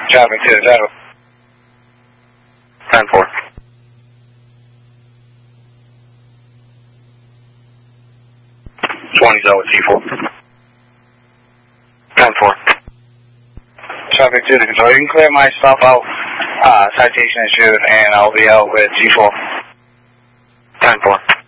Traffic to the Zero. 10-4. T4. 10-4. Traffic to the control. You can clear my stop out. Citation issued, and I'll be out with G4. 10-4.